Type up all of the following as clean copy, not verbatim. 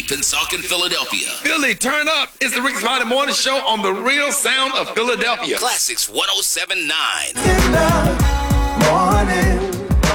Pennsauken, Philadelphia. Philly, turn up. It's the Ricky Smiley Morning Show on the real sound of Philadelphia. Classics 107.9. In the morning.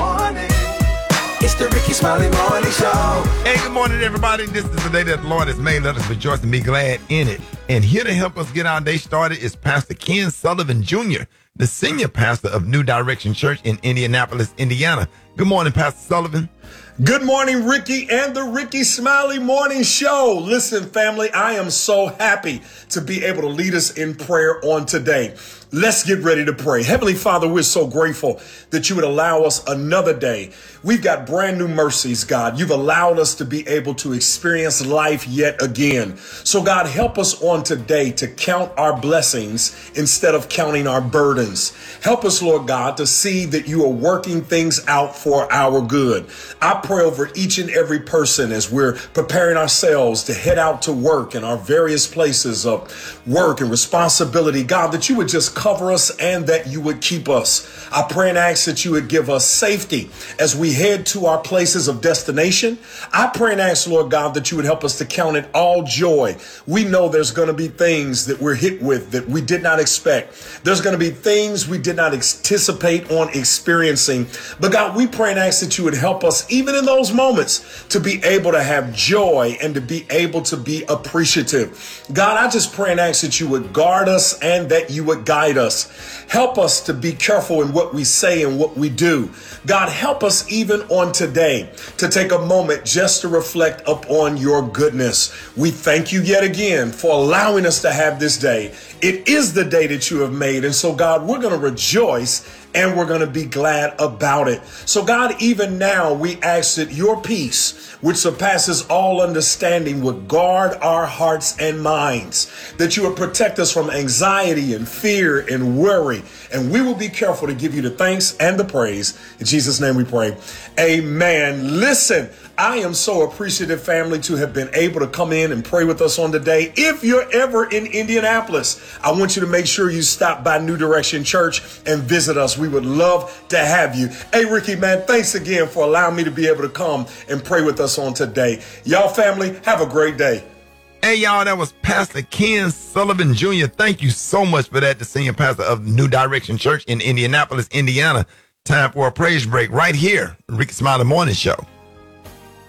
It's the Ricky Smiley Morning Show. Hey, good morning, everybody. This is the day that the Lord has made. Let us rejoice and be glad in it. And here to help us get our day started is Pastor Ken Sullivan Jr., the senior pastor of New Direction Church in Indianapolis, Indiana. Good morning, Pastor Sullivan. Good morning, Ricky and the Ricky Smiley Morning Show. Listen, family, I am so happy to be able to lead us in prayer on today. Let's get ready to pray. Heavenly Father, we're so grateful that you would allow us another day. We've got brand new mercies, God. You've allowed us to be able to experience life yet again. So, God, help us on today to count our blessings instead of counting our burdens. Help us, Lord God, to see that you are working things out for our good. I pray over each and every person as we're preparing ourselves to head out to work in our various places of work and responsibility. God, that you would just cover us and that you would keep us. I pray and ask that you would give us safety as we head to our places of destination. I pray and ask, Lord God, that you would help us to count it all joy. We know there's going to be things that we're hit with that we did not expect. There's going to be things we did not anticipate on experiencing. But God, we pray and ask that you would help us even in those moments to be able to have joy and to be able to be appreciative. God, I just pray and ask that you would guard us and that you would guide us. Help us to be careful in what we say and what we do. God, help us even on today to take a moment just to reflect upon your goodness. We thank you yet again for allowing us to have this day. It is the day that you have made. And so, God, we're going to rejoice and we're going to be glad about it. So, God, even now we ask that your peace, which surpasses all understanding, would guard our hearts and minds, that you would protect us from anxiety and fear and worry. And we will be careful to give you the thanks and the praise. In Jesus' name we pray. Amen. Listen, I am so appreciative, family, to have been able to come in and pray with us on today. If you're ever in Indianapolis, I want you to make sure you stop by New Direction Church and visit us. We would love to have you. Hey, Ricky, man, thanks again for allowing me to be able to come and pray with us on today. Y'all, family, have a great day. Hey, y'all, that was Pastor Ken Sullivan Jr. Thank you so much for that, the senior pastor of New Direction Church in Indianapolis, Indiana. Time for a praise break right here, Ricky Smiley Morning Show.